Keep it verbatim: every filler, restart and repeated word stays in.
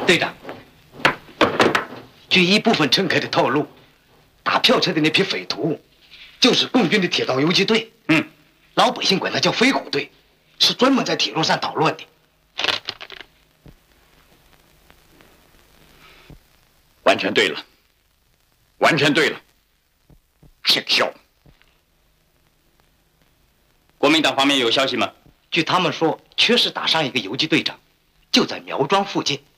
队长，据一部分乘客的透露，打票车的那批匪徒，就是共军的铁道游击队。 嗯， 老百姓管它叫飞虎队，是专门在铁路上捣乱的。 完全对了，完全对了。姓肖。国民党方面有消息吗？ 据他们说，缺失打伤一个游击队长，就在苗庄附近。